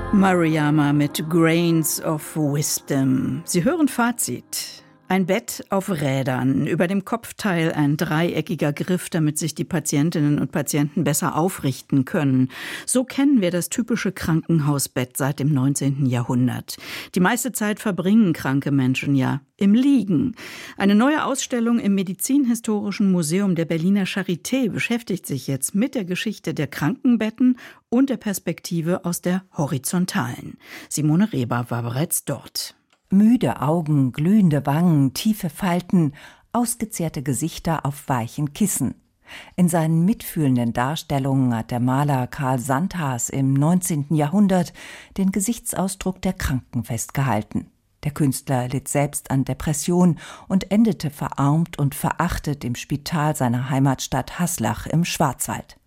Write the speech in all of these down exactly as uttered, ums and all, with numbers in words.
Maruyama mit Grains of Wisdom. Sie hören Fazit. Ein Bett auf Rädern, über dem Kopfteil ein dreieckiger Griff, damit sich die Patientinnen und Patienten besser aufrichten können. So kennen wir das typische Krankenhausbett seit dem neunzehnten Jahrhundert. Die meiste Zeit verbringen kranke Menschen ja im Liegen. Eine neue Ausstellung im Medizinhistorischen Museum der Berliner Charité beschäftigt sich jetzt mit der Geschichte der Krankenbetten und der Perspektive aus der horizontalen. Simone Reber war bereits dort. Müde Augen, glühende Wangen, tiefe Falten, ausgezehrte Gesichter auf weichen Kissen. In seinen mitfühlenden Darstellungen hat der Maler Karl Sandhaas im neunzehnten Jahrhundert den Gesichtsausdruck der Kranken festgehalten. Der Künstler litt selbst an Depression und endete verarmt und verachtet im Spital seiner Heimatstadt Haslach im Schwarzwald.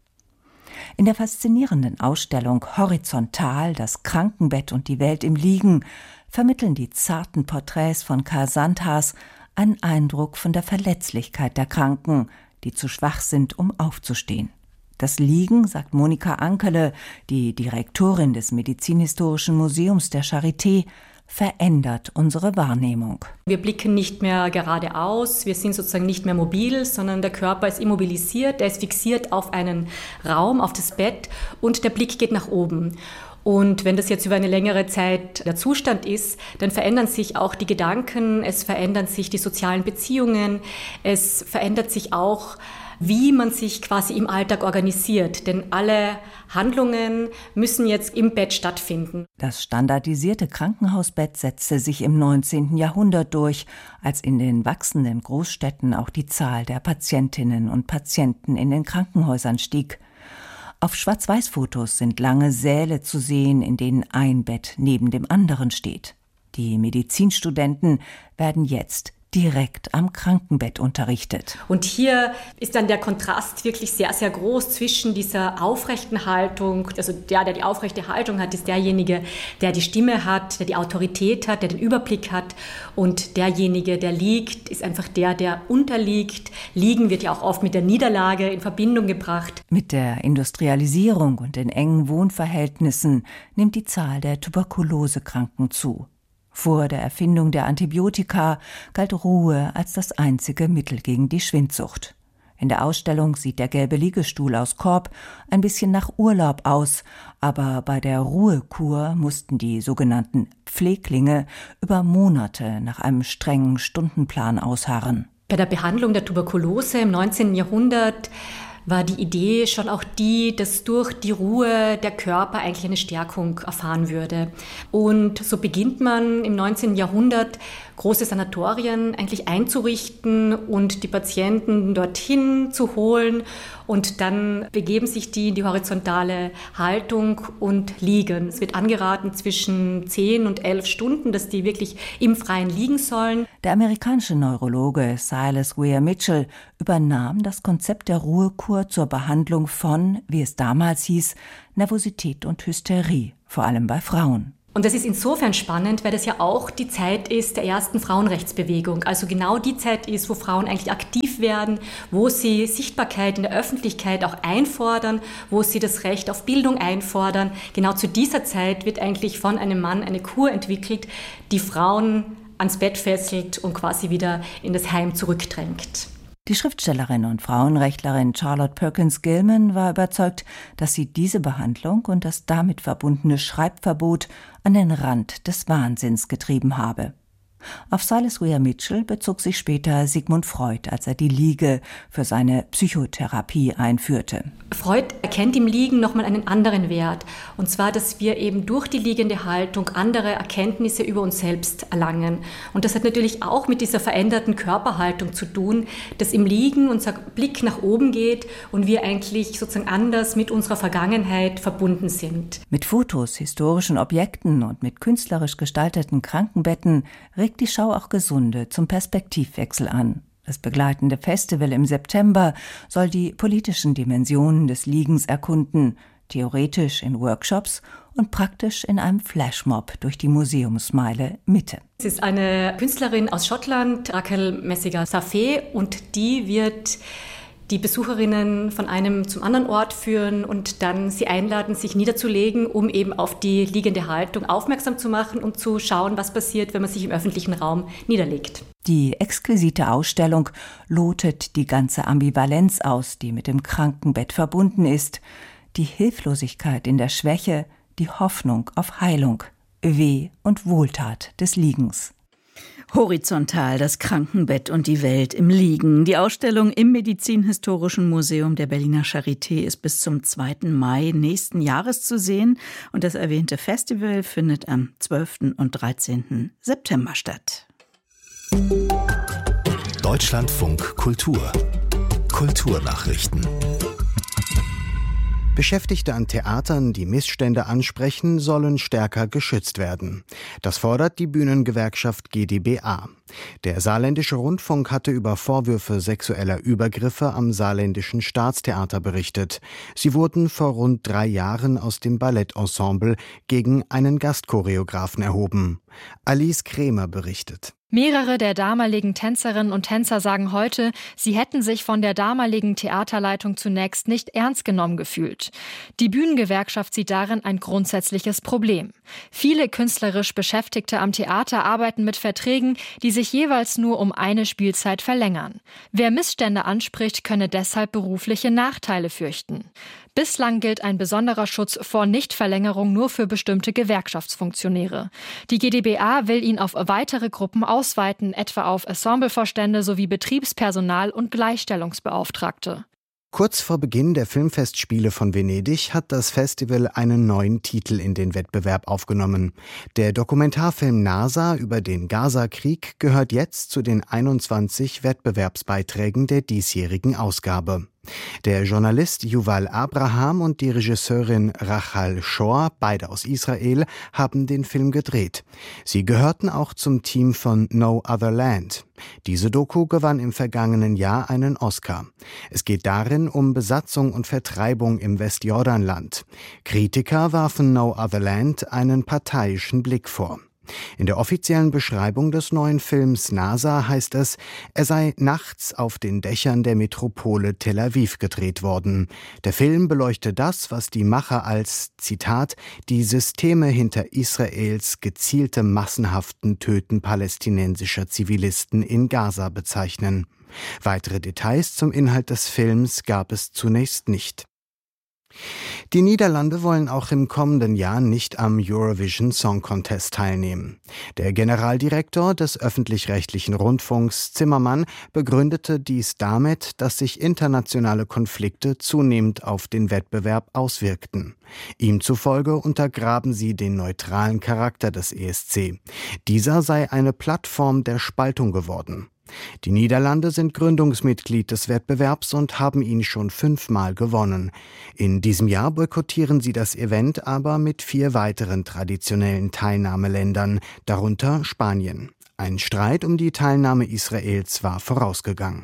In der faszinierenden Ausstellung Horizontal, das Krankenbett und die Welt im Liegen, vermitteln die zarten Porträts von Karl Sandhaas einen Eindruck von der Verletzlichkeit der Kranken, die zu schwach sind, um aufzustehen. Das Liegen, sagt Monika Ankele, die Direktorin des Medizinhistorischen Museums der Charité, verändert unsere Wahrnehmung. Wir blicken nicht mehr geradeaus, wir sind sozusagen nicht mehr mobil, sondern der Körper ist immobilisiert, er ist fixiert auf einen Raum, auf das Bett und der Blick geht nach oben. Und wenn das jetzt über eine längere Zeit der Zustand ist, dann verändern sich auch die Gedanken, es verändern sich die sozialen Beziehungen, es verändert sich auch, wie man sich quasi im Alltag organisiert. Denn alle Handlungen müssen jetzt im Bett stattfinden. Das standardisierte Krankenhausbett setzte sich im neunzehnten Jahrhundert durch, als in den wachsenden Großstädten auch die Zahl der Patientinnen und Patienten in den Krankenhäusern stieg. Auf Schwarz-Weiß-Fotos sind lange Säle zu sehen, in denen ein Bett neben dem anderen steht. Die Medizinstudenten werden jetzt direkt am Krankenbett unterrichtet. Und hier ist dann der Kontrast wirklich sehr, sehr groß zwischen dieser aufrechten Haltung, also der, der die aufrechte Haltung hat, ist derjenige, der die Stimme hat, der die Autorität hat, der den Überblick hat, und derjenige, der liegt, ist einfach der, der unterliegt. Liegen wird ja auch oft mit der Niederlage in Verbindung gebracht. Mit der Industrialisierung und den engen Wohnverhältnissen nimmt die Zahl der Tuberkulosekranken zu. Vor der Erfindung der Antibiotika galt Ruhe als das einzige Mittel gegen die Schwindsucht. In der Ausstellung sieht der gelbe Liegestuhl aus Korb ein bisschen nach Urlaub aus, aber bei der Ruhekur mussten die sogenannten Pfleglinge über Monate nach einem strengen Stundenplan ausharren. Bei der Behandlung der Tuberkulose im neunzehnten Jahrhundert war die Idee schon auch die, dass durch die Ruhe der Körper eigentlich eine Stärkung erfahren würde. Und so beginnt man im neunzehnten Jahrhundert, große Sanatorien eigentlich einzurichten und die Patienten dorthin zu holen. Und dann begeben sich die in die horizontale Haltung und liegen. Es wird angeraten zwischen zehn und elf Stunden, dass die wirklich im Freien liegen sollen. Der amerikanische Neurologe Silas Weir Mitchell übernahm das Konzept der Ruhekur zur Behandlung von, wie es damals hieß, Nervosität und Hysterie, vor allem bei Frauen. Und das ist insofern spannend, weil das ja auch die Zeit ist der ersten Frauenrechtsbewegung. Also genau die Zeit ist, wo Frauen eigentlich aktiv werden, wo sie Sichtbarkeit in der Öffentlichkeit auch einfordern, wo sie das Recht auf Bildung einfordern. Genau zu dieser Zeit wird eigentlich von einem Mann eine Kur entwickelt, die Frauen ans Bett fesselt und quasi wieder in das Heim zurückdrängt. Die Schriftstellerin und Frauenrechtlerin Charlotte Perkins Gilman war überzeugt, dass sie diese Behandlung und das damit verbundene Schreibverbot an den Rand des Wahnsinns getrieben habe. Auf Silas Weir Mitchell bezog sich später Sigmund Freud, als er die Liege für seine Psychotherapie einführte. Freud erkennt im Liegen nochmal einen anderen Wert. Und zwar, dass wir eben durch die liegende Haltung andere Erkenntnisse über uns selbst erlangen. Und das hat natürlich auch mit dieser veränderten Körperhaltung zu tun, dass im Liegen unser Blick nach oben geht und wir eigentlich sozusagen anders mit unserer Vergangenheit verbunden sind. Mit Fotos, historischen Objekten und mit künstlerisch gestalteten Krankenbetten regt die Schau auch Gesunde zum Perspektivwechsel an. Das begleitende Festival im September soll die politischen Dimensionen des Liegens erkunden, theoretisch in Workshops und praktisch in einem Flashmob durch die Museumsmeile Mitte. Es ist eine Künstlerin aus Schottland, Rachel Messinger-Safé, und die wird die Besucherinnen von einem zum anderen Ort führen und dann sie einladen, sich niederzulegen, um eben auf die liegende Haltung aufmerksam zu machen und zu schauen, was passiert, wenn man sich im öffentlichen Raum niederlegt. Die exquisite Ausstellung lotet die ganze Ambivalenz aus, die mit dem Krankenbett verbunden ist. Die Hilflosigkeit in der Schwäche, die Hoffnung auf Heilung, Weh und Wohltat des Liegens. Horizontal, das Krankenbett und die Welt im Liegen. Die Ausstellung im Medizinhistorischen Museum der Berliner Charité ist bis zum zweiten Mai nächsten Jahres zu sehen. Und das erwähnte Festival findet am zwölften und dreizehnten September statt. Deutschlandfunk Kultur. Kulturnachrichten. Beschäftigte an Theatern, die Missstände ansprechen, sollen stärker geschützt werden. Das fordert die Bühnengewerkschaft G D B A. Der Saarländische Rundfunk hatte über Vorwürfe sexueller Übergriffe am Saarländischen Staatstheater berichtet. Sie wurden vor rund drei Jahren aus dem Ballettensemble gegen einen Gastchoreografen erhoben. Alice Krämer berichtet. Mehrere der damaligen Tänzerinnen und Tänzer sagen heute, sie hätten sich von der damaligen Theaterleitung zunächst nicht ernst genommen gefühlt. Die Bühnengewerkschaft sieht darin ein grundsätzliches Problem. Viele künstlerisch Beschäftigte am Theater arbeiten mit Verträgen, die sich jeweils nur um eine Spielzeit verlängern. Wer Missstände anspricht, könne deshalb berufliche Nachteile fürchten. Bislang gilt ein besonderer Schutz vor Nichtverlängerung nur für bestimmte Gewerkschaftsfunktionäre. Die G D B A will ihn auf weitere Gruppen ausweiten, etwa auf Ensemblevorstände sowie Betriebspersonal und Gleichstellungsbeauftragte. Kurz vor Beginn der Filmfestspiele von Venedig hat das Festival einen neuen Titel in den Wettbewerb aufgenommen. Der Dokumentarfilm NASA über den Gaza-Krieg gehört jetzt zu den einundzwanzig Wettbewerbsbeiträgen der diesjährigen Ausgabe. Der Journalist Yuval Abraham und die Regisseurin Rachel Shor, beide aus Israel, haben den Film gedreht. Sie gehörten auch zum Team von No Other Land. Diese Doku gewann im vergangenen Jahr einen Oscar. Es geht darin um Besatzung und Vertreibung im Westjordanland. Kritiker warfen No Other Land einen parteiischen Blick vor. In der offiziellen Beschreibung des neuen Films NASA heißt es, er sei nachts auf den Dächern der Metropole Tel Aviv gedreht worden. Der Film beleuchte das, was die Macher als, Zitat, die Systeme hinter Israels gezieltem massenhaften Töten palästinensischer Zivilisten in Gaza bezeichnen. Weitere Details zum Inhalt des Films gab es zunächst nicht. Die Niederlande wollen auch im kommenden Jahr nicht am Eurovision Song Contest teilnehmen. Der Generaldirektor des öffentlich-rechtlichen Rundfunks Zimmermann begründete dies damit, dass sich internationale Konflikte zunehmend auf den Wettbewerb auswirkten. Ihm zufolge untergraben sie den neutralen Charakter des E S C. Dieser sei eine Plattform der Spaltung geworden. Die Niederlande sind Gründungsmitglied des Wettbewerbs und haben ihn schon fünfmal gewonnen. In diesem Jahr boykottieren sie das Event aber mit vier weiteren traditionellen Teilnahmeländern, darunter Spanien. Ein Streit um die Teilnahme Israels war vorausgegangen.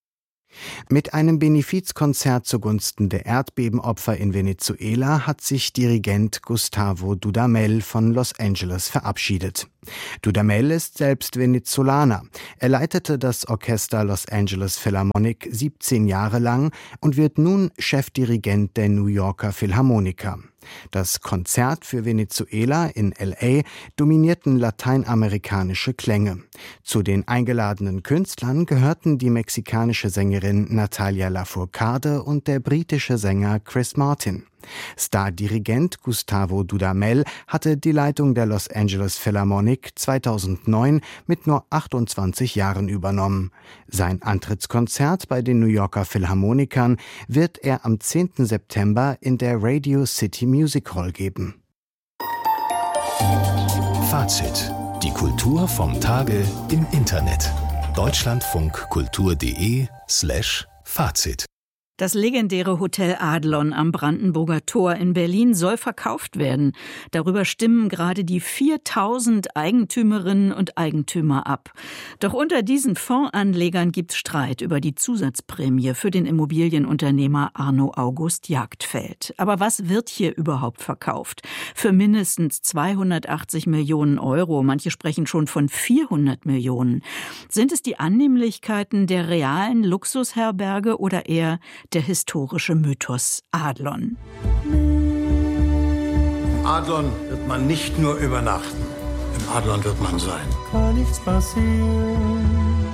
Mit einem Benefizkonzert zugunsten der Erdbebenopfer in Venezuela hat sich Dirigent Gustavo Dudamel von Los Angeles verabschiedet. Dudamel ist selbst Venezolaner. Er leitete das Orchester Los Angeles Philharmonic siebzehn Jahre lang und wird nun Chefdirigent der New Yorker Philharmoniker. Das Konzert für Venezuela in L A dominierten lateinamerikanische Klänge. Zu den eingeladenen Künstlern gehörten die mexikanische Sängerin Natalia Lafourcade und der britische Sänger Chris Martin. Stardirigent Gustavo Dudamel hatte die Leitung der Los Angeles Philharmonic zweitausendneun mit nur achtundzwanzig Jahren übernommen. Sein Antrittskonzert bei den New Yorker Philharmonikern wird er am zehnten September in der Radio City Music Hall geben. Fazit. Die Kultur vom Tage im Internet. deutschlandfunkkultur.de slash Fazit Das legendäre Hotel Adlon am Brandenburger Tor in Berlin soll verkauft werden. Darüber stimmen gerade die viertausend Eigentümerinnen und Eigentümer ab. Doch unter diesen Fondsanlegern gibt's Streit über die Zusatzprämie für den Immobilienunternehmer Arno August Jagdfeld. Aber was wird hier überhaupt verkauft? Für mindestens zweihundertachtzig Millionen Euro. Manche sprechen schon von vierhundert Millionen. Sind es die Annehmlichkeiten der realen Luxusherberge oder eher der historische Mythos Adlon? Adlon wird man nicht nur übernachten. Im Adlon wird man sein. Kann nichts passieren,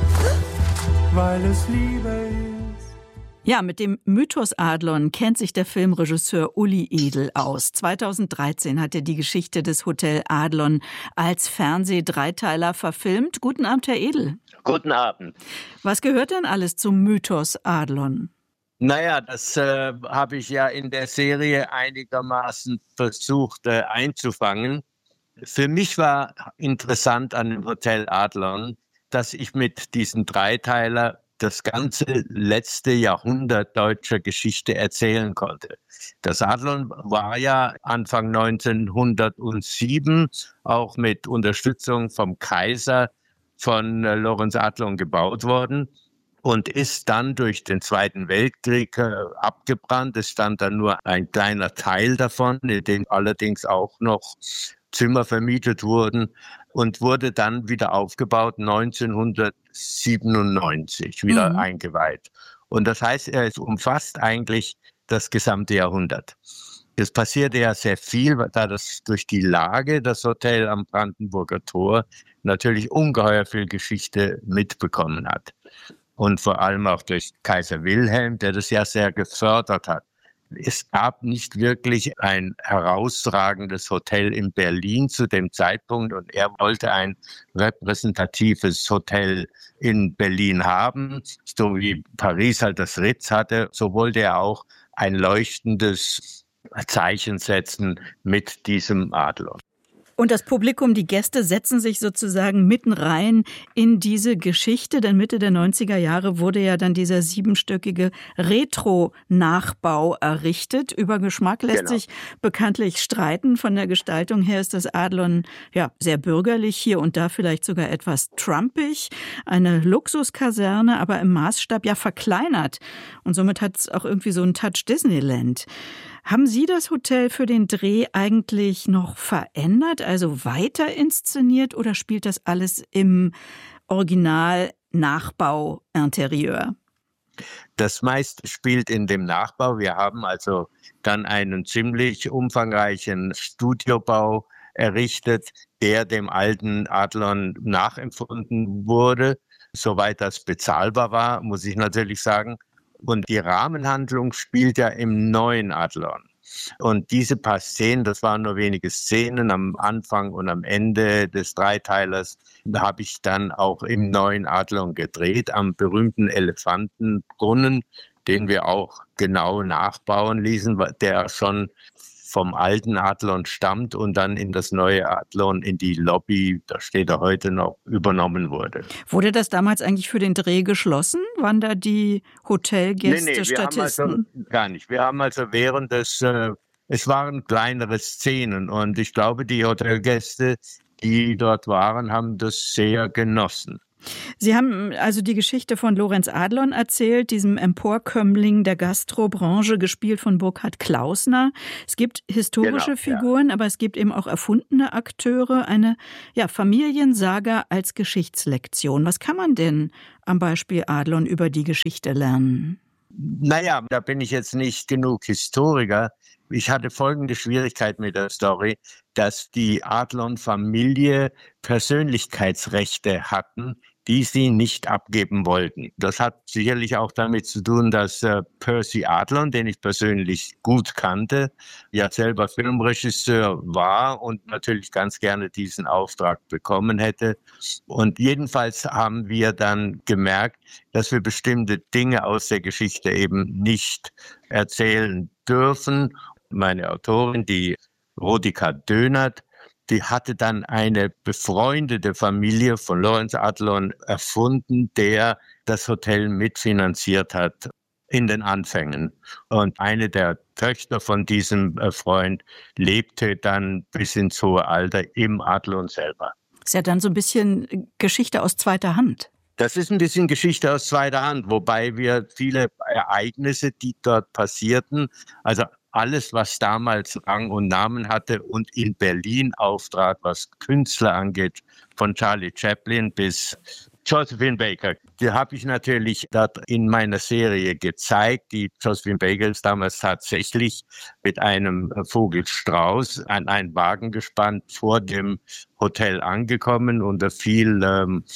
weil es Liebe ist. Ja, mit dem Mythos Adlon kennt sich der Filmregisseur Uli Edel aus. zweitausenddreizehn hat er die Geschichte des Hotel Adlon als Fernseh-Dreiteiler verfilmt. Guten Abend, Herr Edel. Guten Abend. Was gehört denn alles zum Mythos Adlon? Naja, das äh, habe ich ja in der Serie einigermaßen versucht äh, einzufangen. Für mich war interessant an dem Hotel Adlon, dass ich mit diesem Dreiteiler das ganze letzte Jahrhundert deutscher Geschichte erzählen konnte. Das Adlon war ja Anfang neunzehnhundertsieben auch mit Unterstützung vom Kaiser von äh, Lorenz Adlon gebaut worden. Und ist dann durch den Zweiten Weltkrieg äh, abgebrannt. Es stand dann nur ein kleiner Teil davon, in dem allerdings auch noch Zimmer vermietet wurden und wurde dann wieder aufgebaut, neunzehnhundertsiebenundneunzig, wieder mhm. eingeweiht. Und das heißt, es umfasst eigentlich das gesamte Jahrhundert. Es passierte ja sehr viel, da das durch die Lage, das Hotel am Brandenburger Tor, natürlich ungeheuer viel Geschichte mitbekommen hat. Und vor allem auch durch Kaiser Wilhelm, der das ja sehr gefördert hat. Es gab nicht wirklich ein herausragendes Hotel in Berlin zu dem Zeitpunkt und er wollte ein repräsentatives Hotel in Berlin haben, so wie Paris halt das Ritz hatte, so wollte er auch ein leuchtendes Zeichen setzen mit diesem Adlon. Und das Publikum, die Gäste setzen sich sozusagen mitten rein in diese Geschichte, denn Mitte der neunziger Jahre wurde ja dann dieser siebenstöckige Retro-Nachbau errichtet. Über Geschmack lässt genau. sich bekanntlich streiten. Von der Gestaltung her ist das Adlon ja sehr bürgerlich, hier und da vielleicht sogar etwas trumpig. Eine Luxuskaserne, aber im Maßstab ja verkleinert. Und somit hat es auch irgendwie so einen Touch Disneyland. Haben Sie das Hotel für den Dreh eigentlich noch verändert, also weiter inszeniert oder spielt das alles im Original-Nachbau-Interieur? Das meiste spielt in dem Nachbau. Wir haben also dann einen ziemlich umfangreichen Studiobau errichtet, der dem alten Adlon nachempfunden wurde. Soweit das bezahlbar war, muss ich natürlich sagen. Und die Rahmenhandlung spielt ja im neuen Adlon. Und diese paar Szenen, das waren nur wenige Szenen am Anfang und am Ende des Dreiteilers, da habe ich dann auch im neuen Adlon gedreht, am berühmten Elefantenbrunnen, den wir auch genau nachbauen ließen, der schon vom alten Adlon stammt und dann in das neue Adlon, in die Lobby, da steht er heute noch, übernommen wurde. Wurde das damals eigentlich für den Dreh geschlossen? Waren da die Hotelgäste, nee, nee, Statisten? Wir haben also, gar nicht. Wir haben also während des, äh, es waren kleinere Szenen und ich glaube, die Hotelgäste, die dort waren, haben das sehr genossen. Sie haben also die Geschichte von Lorenz Adlon erzählt, diesem Emporkömmling der Gastrobranche, gespielt von Burkhard Klausner. Es gibt historische genau, Figuren, ja. aber es gibt eben auch erfundene Akteure, eine ja, Familiensaga als Geschichtslektion. Was kann man denn am Beispiel Adlon über die Geschichte lernen? Naja, da bin ich jetzt nicht genug Historiker. Ich hatte folgende Schwierigkeit mit der Story, dass die Adlon-Familie Persönlichkeitsrechte hatten, die sie nicht abgeben wollten. Das hat sicherlich auch damit zu tun, dass äh, Percy Adlon, den ich persönlich gut kannte, ja selber Filmregisseur war und natürlich ganz gerne diesen Auftrag bekommen hätte. Und jedenfalls haben wir dann gemerkt, dass wir bestimmte Dinge aus der Geschichte eben nicht erzählen dürfen. Meine Autorin, die Rodika Dönert, die hatte dann eine befreundete Familie von Lorenz Adlon erfunden, der das Hotel mitfinanziert hat. in den Anfängen. Und eine der Töchter von diesem Freund lebte dann bis ins hohe Alter im Adlon selber. Ist ja dann so ein bisschen Geschichte aus zweiter Hand. Das ist ein bisschen Geschichte aus zweiter Hand, wobei wir viele Ereignisse, die dort passierten, also alles, was damals Rang und Namen hatte und in Berlin auftrat, was Künstler angeht, von Charlie Chaplin bis Josephine Baker, die habe ich natürlich dort in meiner Serie gezeigt. Die Josephine Baker ist damals tatsächlich mit einem Vogelstrauß an einen Wagen gespannt vor dem Hotel angekommen unter viel ähm,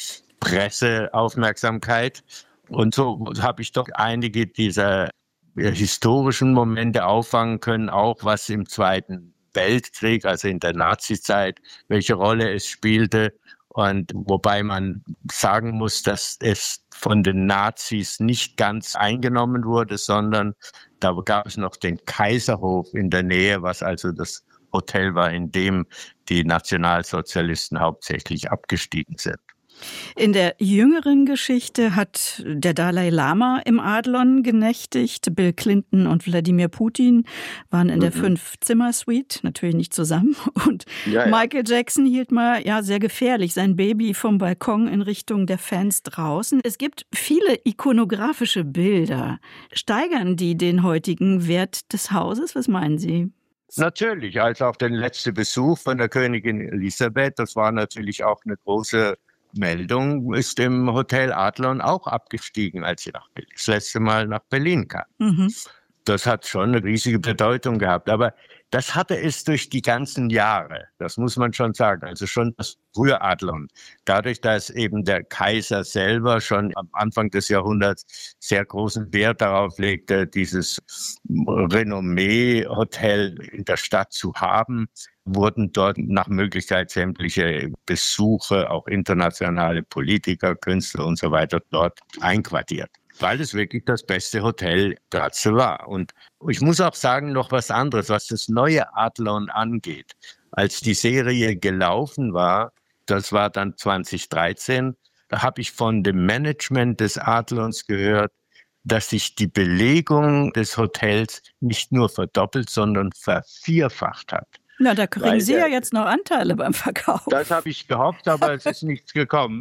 Presseaufmerksamkeit. Und so habe ich doch einige dieser historischen Momente auffangen können, auch was im Zweiten Weltkrieg, also in der Nazizeit, welche Rolle es spielte. Und wobei man sagen muss, dass es von den Nazis nicht ganz eingenommen wurde, sondern da gab es noch den Kaiserhof in der Nähe, was also das Hotel war, in dem die Nationalsozialisten hauptsächlich abgestiegen sind. In der jüngeren Geschichte hat der Dalai Lama im Adlon genächtigt. Bill Clinton und Wladimir Putin waren in mhm. der Fünf-Zimmer-Suite, natürlich nicht zusammen. Und ja, ja. Michael Jackson hielt mal ja sehr gefährlich sein Baby vom Balkon in Richtung der Fans draußen. Es gibt viele ikonografische Bilder. Steigern die den heutigen Wert des Hauses? Was meinen Sie? Natürlich, als auch der letzte Besuch von der Königin Elisabeth, das war natürlich auch eine große Meldung, ist im Hotel Adlon auch abgestiegen, als sie nach Berlin, das letzte Mal nach Berlin kam. Mhm. Das hat schon eine riesige Bedeutung gehabt, aber das hatte es durch die ganzen Jahre, das muss man schon sagen, also schon das frühe Adlon. Dadurch, dass eben der Kaiser selber schon am Anfang des Jahrhunderts sehr großen Wert darauf legte, dieses Renommee-Hotel in der Stadt zu haben, wurden dort nach Möglichkeit sämtliche Besuche, auch internationale Politiker, Künstler und so weiter dort einquartiert, weil es wirklich das beste Hotel dazu war. Und ich muss auch sagen, noch was anderes, was das neue Adlon angeht. Als die Serie gelaufen war, das war dann zwanzig dreizehn, da habe ich von dem Management des Adlons gehört, dass sich die Belegung des Hotels nicht nur verdoppelt, sondern vervierfacht hat. Na, da kriegen Weil, Sie ja jetzt noch Anteile beim Verkauf. Das habe ich gehofft, aber es ist nichts gekommen.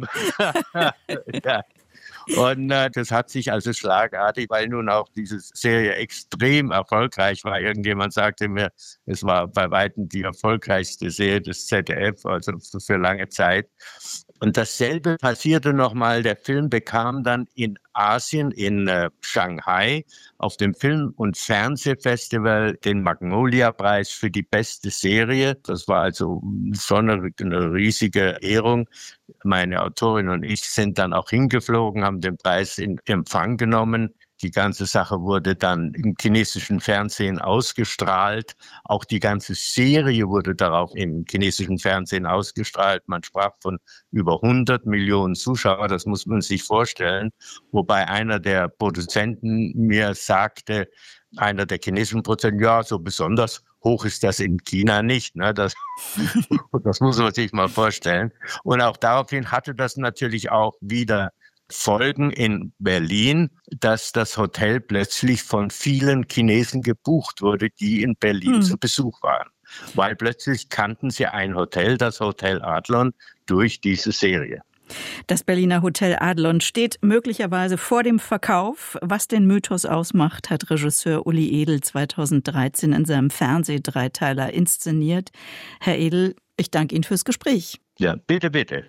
Ja. Und äh, das hat sich also schlagartig, weil nun auch diese Serie extrem erfolgreich war. Irgendjemand sagte mir, es war bei weitem die erfolgreichste Serie des Z D F, also für lange Zeit. Und dasselbe passierte nochmal. Der Film bekam dann in Asien, in äh, Shanghai, auf dem Film- und Fernsehfestival den Magnolia-Preis für die beste Serie. Das war also schon eine, eine riesige Ehrung. Meine Autorin und ich sind dann auch hingeflogen, haben den Preis in Empfang genommen. Die ganze Sache wurde dann im chinesischen Fernsehen ausgestrahlt. Auch die ganze Serie wurde darauf im chinesischen Fernsehen ausgestrahlt. Man sprach von über hundert Millionen Zuschauer, das muss man sich vorstellen. Wobei einer der Produzenten mir sagte, einer der chinesischen Produzenten, ja, so besonders hoch ist das in China nicht. Ne? Das, das muss man sich mal vorstellen. Und auch daraufhin hatte das natürlich auch wieder Folgen in Berlin, dass das Hotel plötzlich von vielen Chinesen gebucht wurde, die in Berlin hm. zu Besuch waren. Weil plötzlich kannten sie ein Hotel, das Hotel Adlon, durch diese Serie. Das Berliner Hotel Adlon steht möglicherweise vor dem Verkauf. Was den Mythos ausmacht, hat Regisseur Uli Edel zweitausenddreizehn in seinem Fernsehdreiteiler inszeniert. Herr Edel, ich danke Ihnen fürs Gespräch. Ja, bitte, bitte.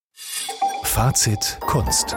Fazit Kunst.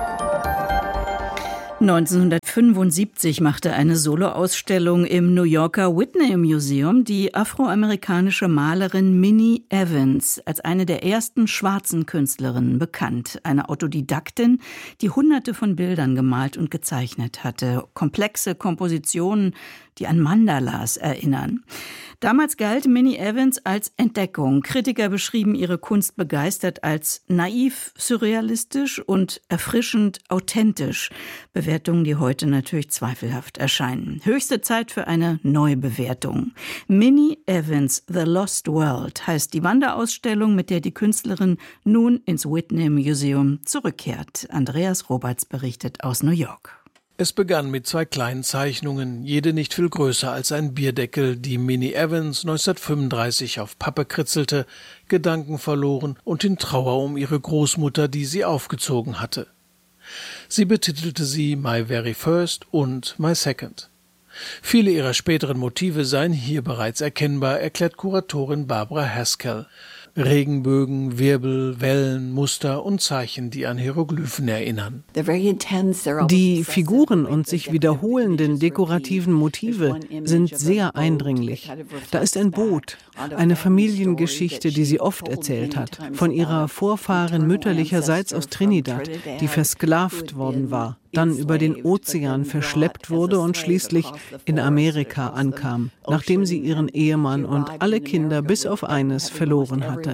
neunzehnhundertfünfundsiebzig machte eine Soloausstellung im New Yorker Whitney Museum die afroamerikanische Malerin Minnie Evans als eine der ersten schwarzen Künstlerinnen bekannt. Eine Autodidaktin, die hunderte von Bildern gemalt und gezeichnet hatte. Komplexe Kompositionen, die an Mandalas erinnern. Damals galt Minnie Evans als Entdeckung. Kritiker beschrieben ihre Kunst begeistert als naiv, surrealistisch und erfrischend authentisch. Bewertungen, die heute natürlich zweifelhaft erscheinen. Höchste Zeit für eine Neubewertung. Minnie Evans, The Lost World heißt die Wanderausstellung, mit der die Künstlerin nun ins Whitney Museum zurückkehrt. Andreas Roberts berichtet aus New York. Es begann mit zwei kleinen Zeichnungen, jede nicht viel größer als ein Bierdeckel, die Minnie Evans neunzehnhundertfünfunddreißig auf Pappe kritzelte, Gedanken verloren und in Trauer um ihre Großmutter, die sie aufgezogen hatte. Sie betitelte sie My Very First und My Second. Viele ihrer späteren Motive seien hier bereits erkennbar, erklärt Kuratorin Barbara Haskell. Regenbögen, Wirbel, Wellen, Muster und Zeichen, die an Hieroglyphen erinnern. Die Figuren und sich wiederholenden dekorativen Motive sind sehr eindringlich. Da ist ein Boot, eine Familiengeschichte, die sie oft erzählt hat, von ihrer Vorfahrin mütterlicherseits aus Trinidad, die versklavt worden war, dann über den Ozean verschleppt wurde und schließlich in Amerika ankam, nachdem sie ihren Ehemann und alle Kinder bis auf eines verloren hatte.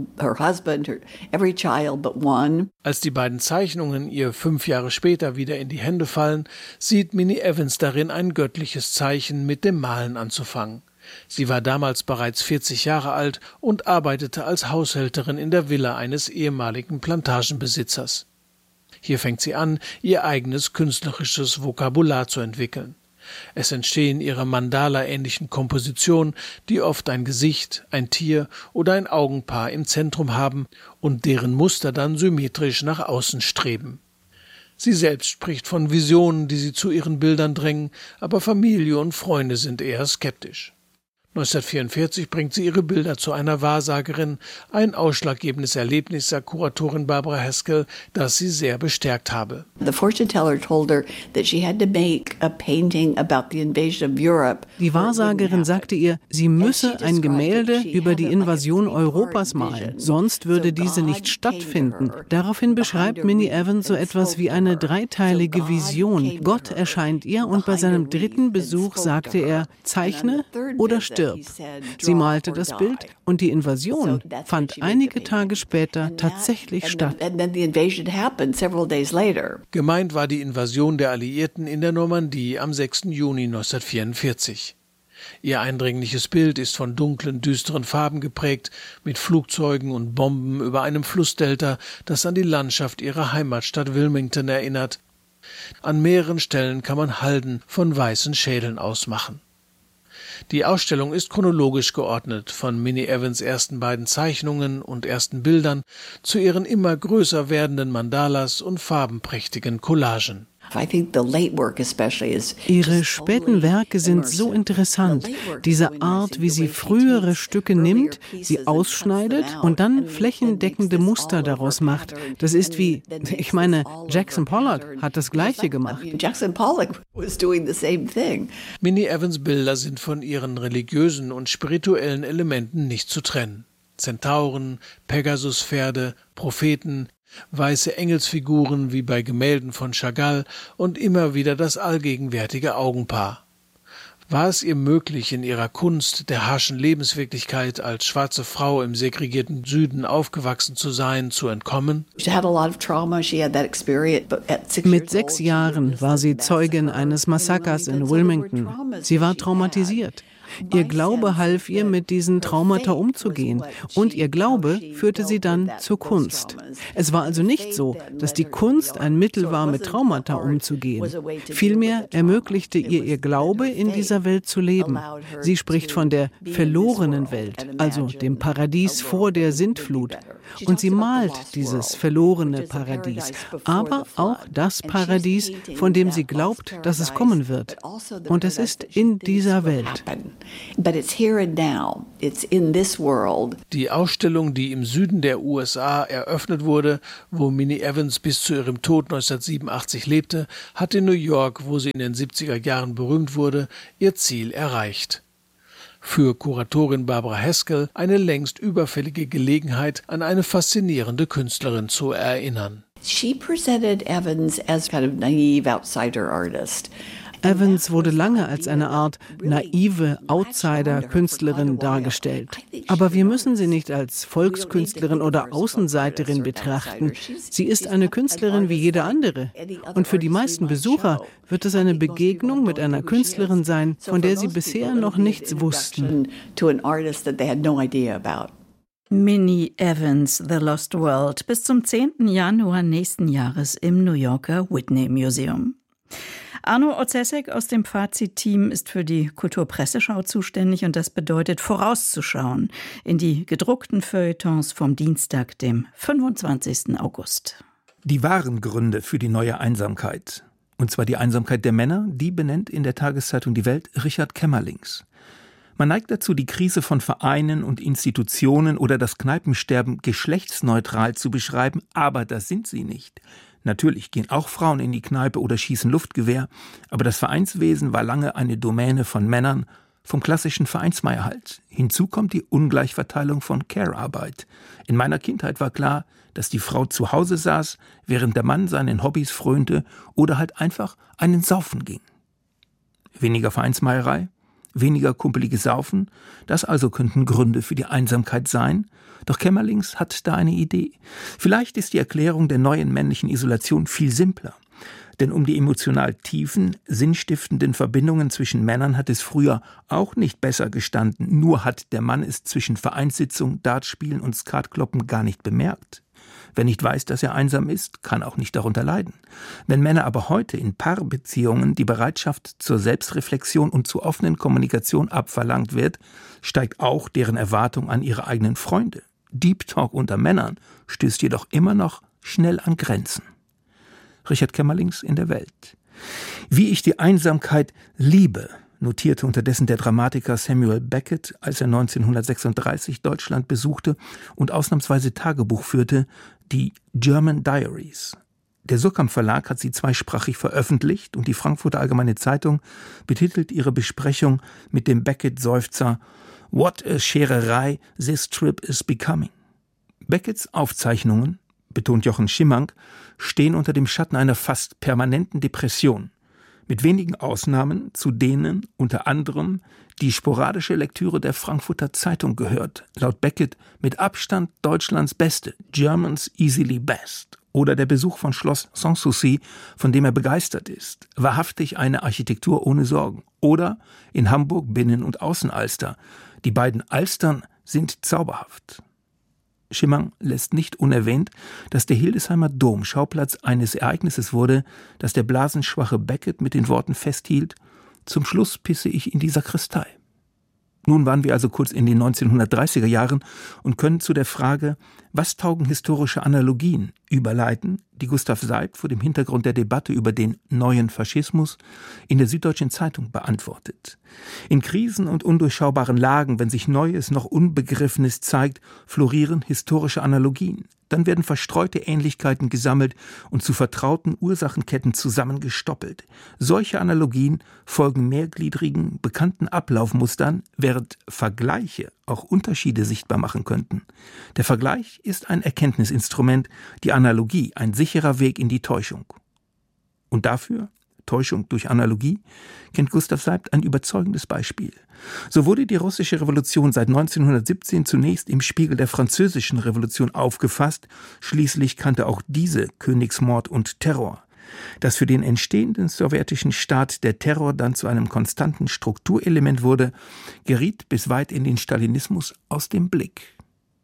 Als die beiden Zeichnungen ihr fünf Jahre später wieder in die Hände fallen, sieht Minnie Evans darin ein göttliches Zeichen, mit dem Malen anzufangen. Sie war damals bereits vierzig Jahre alt und arbeitete als Haushälterin in der Villa eines ehemaligen Plantagenbesitzers. Hier fängt sie an, ihr eigenes künstlerisches Vokabular zu entwickeln. Es entstehen ihre Mandala-ähnlichen Kompositionen, die oft ein Gesicht, ein Tier oder ein Augenpaar im Zentrum haben und deren Muster dann symmetrisch nach außen streben. Sie selbst spricht von Visionen, die sie zu ihren Bildern drängen, aber Familie und Freunde sind eher skeptisch. neunzehnhundertvierundvierzig bringt sie ihre Bilder zu einer Wahrsagerin, ein ausschlaggebendes Erlebnis, sagt Kuratorin Barbara Haskell, das sie sehr bestärkt habe. Die Wahrsagerin sagte ihr, sie müsse ein Gemälde über die Invasion Europas malen, sonst würde diese nicht stattfinden. Daraufhin beschreibt Minnie Evans so etwas wie eine dreiteilige Vision. Gott erscheint ihr und bei seinem dritten Besuch sagte er, zeichne oder stirb. Sie malte das Bild und die Invasion fand einige Tage später tatsächlich statt. Gemeint war die Invasion der Alliierten in der Normandie am sechsten Juni neunzehnhundertvierundvierzig. Ihr eindringliches Bild ist von dunklen, düsteren Farben geprägt, mit Flugzeugen und Bomben über einem Flussdelta, das an die Landschaft ihrer Heimatstadt Wilmington erinnert. An mehreren Stellen kann man Halden von weißen Schädeln ausmachen. Die Ausstellung ist chronologisch geordnet, von Minnie Evans' ersten beiden Zeichnungen und ersten Bildern zu ihren immer größer werdenden Mandalas und farbenprächtigen Collagen. Ihre späten Werke sind so interessant. Diese Art, wie sie frühere Stücke nimmt, sie ausschneidet und dann flächendeckende Muster daraus macht. Das ist wie, ich meine, Jackson Pollock hat das Gleiche gemacht. Minnie Evans' Bilder sind von ihren religiösen und spirituellen Elementen nicht zu trennen. Zentauren, Pegasuspferde, Propheten, weiße Engelsfiguren wie bei Gemälden von Chagall und immer wieder das allgegenwärtige Augenpaar. War es ihr möglich, in ihrer Kunst der harschen Lebenswirklichkeit als schwarze Frau im segregierten Süden aufgewachsen zu sein, zu entkommen? Mit sechs Jahren war sie Zeugin eines Massakers in Wilmington. Sie war traumatisiert. Ihr Glaube half ihr, mit diesen Traumata umzugehen. Und ihr Glaube führte sie dann zur Kunst. Es war also nicht so, dass die Kunst ein Mittel war, mit Traumata umzugehen. Vielmehr ermöglichte ihr ihr Glaube, in dieser Welt zu leben. Sie spricht von der verlorenen Welt, also dem Paradies vor der Sintflut. Und sie malt dieses verlorene Paradies, aber auch das Paradies, von dem sie glaubt, dass es kommen wird. Und es ist in dieser Welt. Die Ausstellung, die im Süden der U S A eröffnet wurde, wo Minnie Evans bis zu ihrem Tod neunzehnhundertsiebenundachtzig lebte, hat in New York, wo sie in den siebziger Jahren berühmt wurde, ihr Ziel erreicht. Für Kuratorin Barbara Haskell eine längst überfällige Gelegenheit, an eine faszinierende Künstlerin zu erinnern. She presented Evans as kind of naive outsider artist. Evans wurde lange als eine Art naive Outsider-Künstlerin dargestellt. Aber wir müssen sie nicht als Volkskünstlerin oder Außenseiterin betrachten. Sie ist eine Künstlerin wie jede andere. Und für die meisten Besucher wird es eine Begegnung mit einer Künstlerin sein, von der sie bisher noch nichts wussten. Minnie Evans, The Lost World, bis zum zehnten Januar nächsten Jahres im New Yorker Whitney Museum. Arno Otzesek aus dem Fazit-Team ist für die Kulturpresseschau zuständig und das bedeutet, vorauszuschauen in die gedruckten Feuilletons vom Dienstag, dem fünfundzwanzigsten August. Die wahren Gründe für die neue Einsamkeit, und zwar die Einsamkeit der Männer, die benennt in der Tageszeitung Die Welt Richard Kämmerlings. Man neigt dazu, die Krise von Vereinen und Institutionen oder das Kneipensterben geschlechtsneutral zu beschreiben, aber das sind sie nicht. Natürlich gehen auch Frauen in die Kneipe oder schießen Luftgewehr, aber das Vereinswesen war lange eine Domäne von Männern, vom klassischen Vereinsmeier halt. Hinzu kommt die Ungleichverteilung von Care-Arbeit. In meiner Kindheit war klar, dass die Frau zu Hause saß, während der Mann seinen Hobbys frönte oder halt einfach einen Saufen ging. Weniger Vereinsmeierei, weniger kumpeliges Saufen, das also könnten Gründe für die Einsamkeit sein. Doch Kämmerlings hat da eine Idee. Vielleicht ist die Erklärung der neuen männlichen Isolation viel simpler. Denn um die emotional tiefen, sinnstiftenden Verbindungen zwischen Männern hat es früher auch nicht besser gestanden. Nur hat der Mann es zwischen Vereinssitzung, Dartspielen und Skatkloppen gar nicht bemerkt. Wer nicht weiß, dass er einsam ist, kann auch nicht darunter leiden. Wenn Männer aber heute in Paarbeziehungen die Bereitschaft zur Selbstreflexion und zur offenen Kommunikation abverlangt wird, steigt auch deren Erwartung an ihre eigenen Freunde. Deep Talk unter Männern stößt jedoch immer noch schnell an Grenzen. Richard Kämmerlings in der Welt. Wie ich die Einsamkeit liebe, notierte unterdessen der Dramatiker Samuel Beckett, als er neunzehnhundertsechsunddreißig Deutschland besuchte und ausnahmsweise Tagebuch führte, die German Diaries. Der Surkamp Verlag hat sie zweisprachig veröffentlicht und die Frankfurter Allgemeine Zeitung betitelt ihre Besprechung mit dem Beckett-Seufzer "What a Schererei this trip is becoming". Becketts Aufzeichnungen, betont Jochen Schimank, stehen unter dem Schatten einer fast permanenten Depression. Mit wenigen Ausnahmen, zu denen unter anderem die sporadische Lektüre der Frankfurter Zeitung gehört. Laut Beckett mit Abstand Deutschlands Beste, Germans easily best. Oder der Besuch von Schloss Sanssouci, von dem er begeistert ist. Wahrhaftig eine Architektur ohne Sorgen. Oder in Hamburg Binnen- und Außenalster. Die beiden Alstern sind zauberhaft. Schimmang lässt nicht unerwähnt, dass der Hildesheimer Dom Schauplatz eines Ereignisses wurde, das der blasenschwache Beckett mit den Worten festhielt: Zum Schluss pisse ich in die Sakristei. Nun waren wir also kurz in den neunzehnhundertdreißiger Jahren und können zu der Frage, was taugen historische Analogien, überleiten, die Gustav Seibt vor dem Hintergrund der Debatte über den neuen Faschismus in der Süddeutschen Zeitung beantwortet. In Krisen und undurchschaubaren Lagen, wenn sich Neues noch Unbegriffenes zeigt, florieren historische Analogien. Dann werden verstreute Ähnlichkeiten gesammelt und zu vertrauten Ursachenketten zusammengestoppelt. Solche Analogien folgen mehrgliedrigen, bekannten Ablaufmustern, während Vergleiche auch Unterschiede sichtbar machen könnten. Der Vergleich ist ein Erkenntnisinstrument, die Analogie ein sicherer Weg in die Täuschung. Und dafür, Täuschung durch Analogie, kennt Gustav Seibt ein überzeugendes Beispiel. So wurde die russische Revolution seit neunzehnhundertsiebzehn zunächst im Spiegel der französischen Revolution aufgefasst, schließlich kannte auch diese Königsmord und Terror. Dass für den entstehenden sowjetischen Staat der Terror dann zu einem konstanten Strukturelement wurde, geriet bis weit in den Stalinismus aus dem Blick.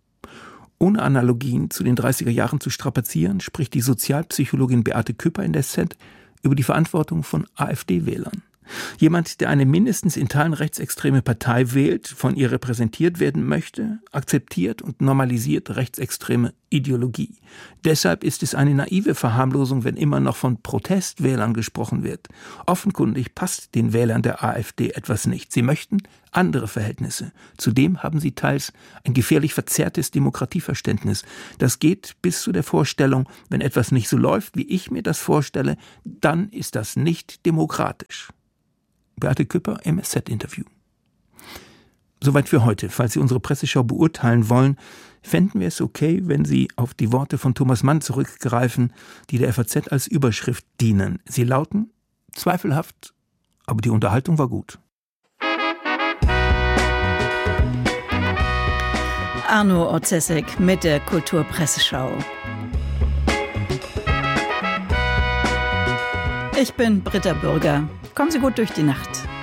Ohne Analogien zu den dreißiger Jahren zu strapazieren, spricht die Sozialpsychologin Beate Küpper in der S Z über die Verantwortung von AfD-Wählern. Jemand, der eine mindestens in Teilen rechtsextreme Partei wählt, von ihr repräsentiert werden möchte, akzeptiert und normalisiert rechtsextreme Ideologie. Deshalb ist es eine naive Verharmlosung, wenn immer noch von Protestwählern gesprochen wird. Offenkundig passt den Wählern der AfD etwas nicht. Sie möchten andere Verhältnisse. Zudem haben sie teils ein gefährlich verzerrtes Demokratieverständnis. Das geht bis zu der Vorstellung, wenn etwas nicht so läuft, wie ich mir das vorstelle, dann ist das nicht demokratisch. Beate Küpper im S Z-Interview. Soweit für heute. Falls Sie unsere Presseschau beurteilen wollen, fänden wir es okay, wenn Sie auf die Worte von Thomas Mann zurückgreifen, die der F A Z als Überschrift dienen. Sie lauten: zweifelhaft, aber die Unterhaltung war gut. Arno Otzesek mit der Kulturpresseschau. Ich bin Britta Bürger. Kommen Sie gut durch die Nacht.